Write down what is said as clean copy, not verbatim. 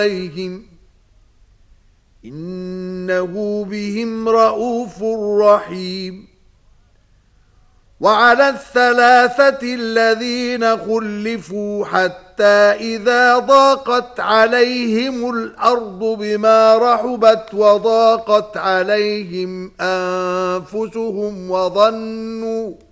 عليهم إنه بهم رءوف رحيم. وعلى الثلاثة الذين خلفوا حتى إذا ضاقت عليهم الأرض بما رحبت وضاقت عليهم أنفسهم